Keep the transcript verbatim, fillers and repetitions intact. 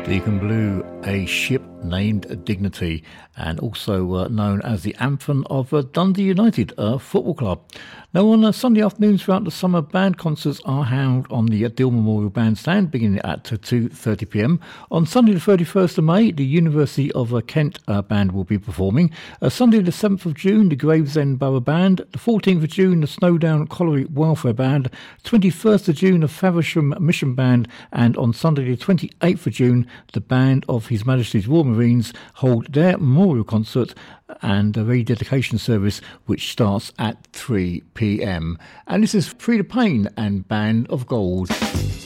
Deacon Blue, a ship named Dignity, and also uh, known as the anthem of uh, Dundee United uh, Football Club. Now, on uh, Sunday afternoons throughout the summer, band concerts are held on the uh, Dill Memorial Bandstand, beginning at uh, two thirty p m. On Sunday the thirty-first of May, the University of uh, Kent uh, Band will be performing. Uh, Sunday the seventh of June, the Gravesend Borough Band. The fourteenth of June, the Snowdown Colliery Welfare Band. twenty-first of June, the Faversham Mission Band. And on Sunday the twenty-eighth of June, the Band of His Majesty's Royal Marines hold their memorial concert and a rededication service which starts at three p m. And this is Freda Payne and Band of Gold.